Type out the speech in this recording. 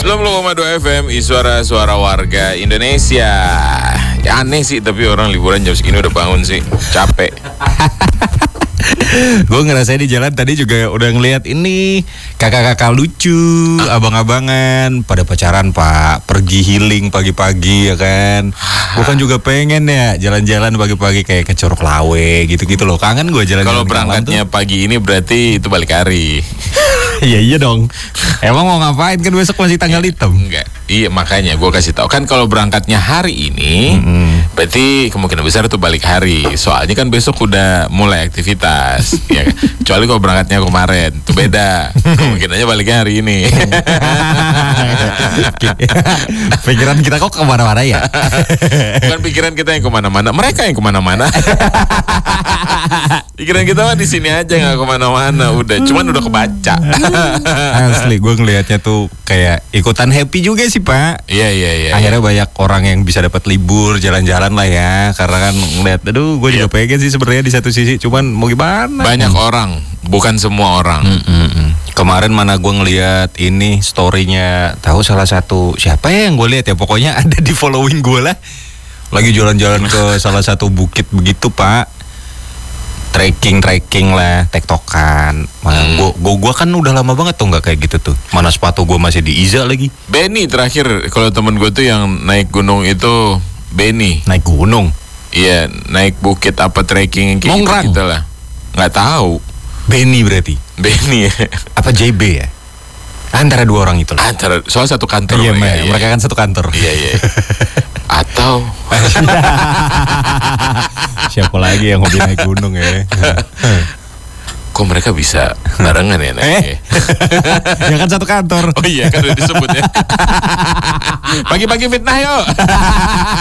90,2 FM suara warga Indonesia. Ya aneh sih, tapi orang liburan jam segini udah bangun sih. Capek. Gue ngerasain di jalan tadi juga udah ngeliat ini kakak-kakak lucu, abang-abangan pada pacaran pak, pergi healing pagi-pagi ya kan. Gue kan juga pengen ya jalan-jalan pagi-pagi kayak ke Curug Lawe gitu-gitu loh. Kangen gue jalan-jalan. Kalau berangkatnya pagi ini berarti itu balik hari. Iya dong. Emang mau ngapain kan besok masih tanggal hitam? Enggak. Iya makanya gue kasih tahu kan kalau berangkatnya hari ini berarti kemungkinan besar itu balik hari. Soalnya kan besok udah mulai aktivitas. Ya, kecuali kalau berangkatnya kemarin itu beda. Kemungkinannya baliknya hari ini. Pikiran kita kok kemana-mana ya? Bukan pikiran kita yang kemana-mana, mereka yang kemana-mana. Pikiran kita mah di sini aja nggak kemana-mana. Udah, cuman udah kebaca. Asli gue ngelihatnya tuh kayak ikutan happy juga sih pak. Iya. Akhirnya banyak orang yang bisa dapat libur jalan-jalan lah ya. Karena kan ngeliat, aduh gue juga pengen sih sebenarnya di satu sisi. Cuman mau gimana? Banyak orang, bukan semua orang. Kemarin mana gue ngeliat ini storynya, tahu salah satu siapa ya yang gue lihat ya, pokoknya ada di following gue lah. Lagi jalan-jalan ke salah satu bukit begitu pak. Trekking lah, tektokan. Gue kan udah lama banget tuh nggak kayak gitu tuh. Mana sepatu gue masih di Iza lagi. Benny terakhir, kalau temen gue tuh yang naik gunung itu Benny. Naik gunung? Iya, naik bukit apa trekking kayak gitu lah. Nggak tahu. Benny berarti? Benny ya. Apa JB ya? Antara dua orang itu lah. Antara, soal satu kantor. Iya, mereka kan satu kantor. Iya. Atau siapa lagi yang hobi naik gunung ya? Kok mereka bisa barengan ya naiknya? Ya kan satu kantor. Oh iya kan udah disebut ya. Pagi-pagi fitnah yuk.